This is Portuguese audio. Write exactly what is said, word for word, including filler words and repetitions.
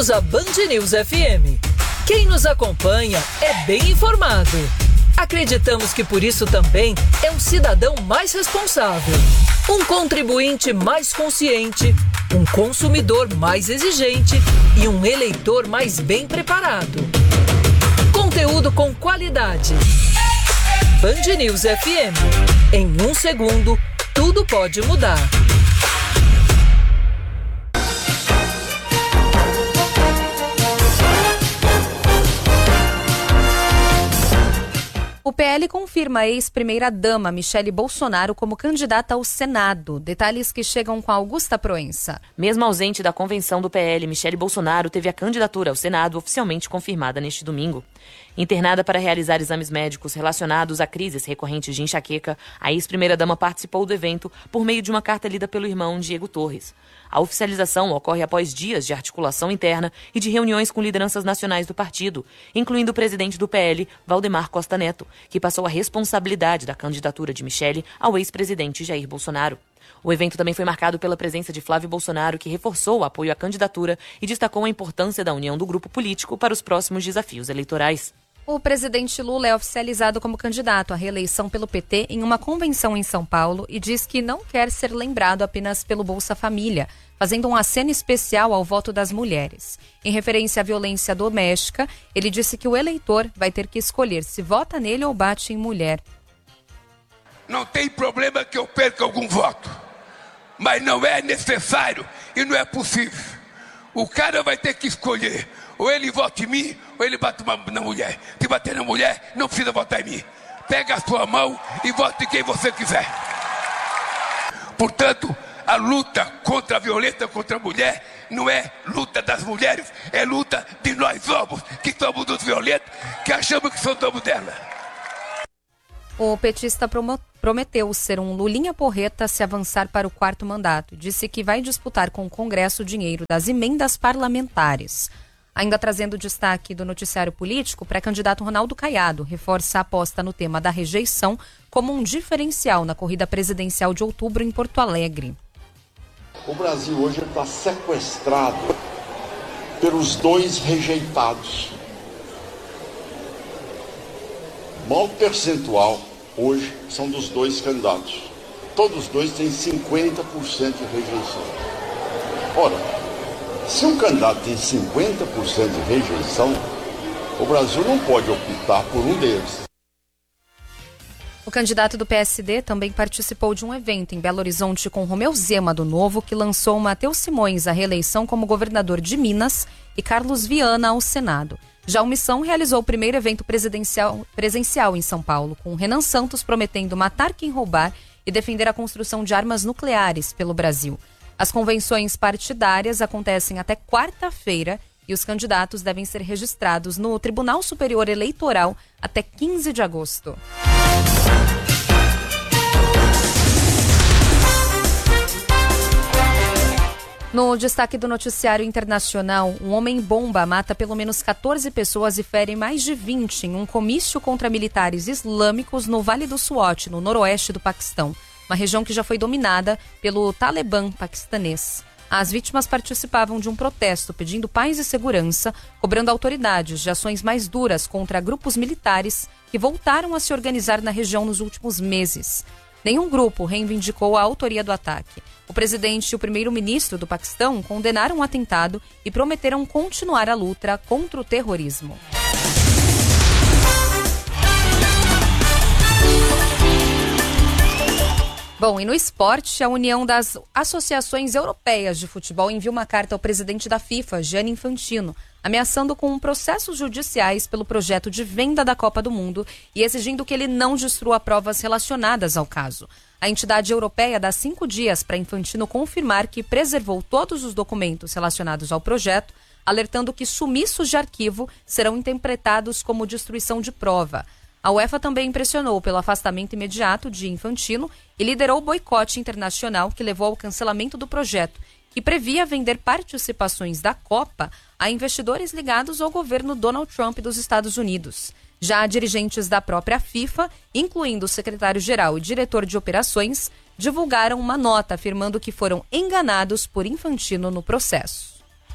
Somos a Band News F M. Quem nos acompanha é bem informado. Acreditamos que por isso também é um cidadão mais responsável, um contribuinte mais consciente, um consumidor mais exigente e um eleitor mais bem preparado. Conteúdo com qualidade. Band News F M. Em um segundo, tudo pode mudar. O P L confirma a ex-primeira-dama Michele Bolsonaro como candidata ao Senado. Detalhes que chegam com a Augusta Proença. Mesmo ausente da convenção do P L, Michele Bolsonaro teve a candidatura ao Senado oficialmente confirmada neste domingo. Internada para realizar exames médicos relacionados a crises recorrentes de enxaqueca, a ex-primeira-dama participou do evento por meio de uma carta lida pelo irmão Diego Torres. A oficialização ocorre após dias de articulação interna e de reuniões com lideranças nacionais do partido, incluindo o presidente do P L, Valdemar Costa Neto, que passou a responsabilidade da candidatura de Michele ao ex-presidente Jair Bolsonaro. O evento também foi marcado pela presença de Flávio Bolsonaro, que reforçou o apoio à candidatura e destacou a importância da união do grupo político para os próximos desafios eleitorais. O presidente Lula é oficializado como candidato à reeleição pelo P T em uma convenção em São Paulo e diz que não quer ser lembrado apenas pelo Bolsa Família, fazendo um aceno especial ao voto das mulheres. Em referência à violência doméstica, ele disse que o eleitor vai ter que escolher se vota nele ou bate em mulher. Não tem problema que eu perca algum voto, mas não é necessário e não é possível. O cara vai ter que escolher, ou ele vota em mim, ou ele bate na mulher. Se bater na mulher, não precisa votar em mim. Pega a sua mão e vote em quem você quiser. Portanto, a luta contra a violência contra a mulher não é luta das mulheres, é luta de nós homens, que somos os violentos, que achamos que somos dela. O petista prometeu ser um Lulinha Porreta se avançar para o quarto mandato. Disse que vai disputar com o Congresso o dinheiro das emendas parlamentares. Ainda trazendo destaque do noticiário político, o pré-candidato Ronaldo Caiado reforça a aposta no tema da rejeição como um diferencial na corrida presidencial de outubro em Porto Alegre. O Brasil hoje está sequestrado pelos dois rejeitados. O maior percentual hoje são dos dois candidatos. Todos os dois têm cinquenta por cento de rejeição. Ora, se um candidato tem cinquenta por cento de rejeição, o Brasil não pode optar por um deles. O candidato do P S D também participou de um evento em Belo Horizonte com Romeu Zema do Novo, que lançou Matheus Simões à reeleição como governador de Minas e Carlos Viana ao Senado. Já o Missão realizou o primeiro evento presidencial, presencial em São Paulo, com Renan Santos prometendo matar quem roubar e defender a construção de armas nucleares pelo Brasil. As convenções partidárias acontecem até quarta-feira e os candidatos devem ser registrados no Tribunal Superior Eleitoral até quinze de agosto. No destaque do noticiário internacional, um homem-bomba mata pelo menos catorze pessoas e fere mais de vinte em um comício contra militares islâmicos no Vale do Swat, no noroeste do Paquistão, uma região que já foi dominada pelo Talibã paquistanês. As vítimas participavam de um protesto pedindo paz e segurança, cobrando autoridades de ações mais duras contra grupos militares que voltaram a se organizar na região nos últimos meses. Nenhum grupo reivindicou a autoria do ataque. O presidente e o primeiro-ministro do Paquistão condenaram o atentado e prometeram continuar a luta contra o terrorismo. Bom, e no esporte, a União das Associações Europeias de Futebol enviou uma carta ao presidente da FIFA, Gianni Infantino, ameaçando com processos judiciais pelo projeto de venda da Copa do Mundo e exigindo que ele não destrua provas relacionadas ao caso. A entidade europeia dá cinco dias para Infantino confirmar que preservou todos os documentos relacionados ao projeto, alertando que sumiços de arquivo serão interpretados como destruição de prova. A UEFA também pressionou pelo afastamento imediato de Infantino e liderou o boicote internacional que levou ao cancelamento do projeto, que previa vender participações da Copa a investidores ligados ao governo Donald Trump dos Estados Unidos. Já dirigentes da própria FIFA, incluindo o secretário-geral e diretor de operações, divulgaram uma nota afirmando que foram enganados por Infantino no processo.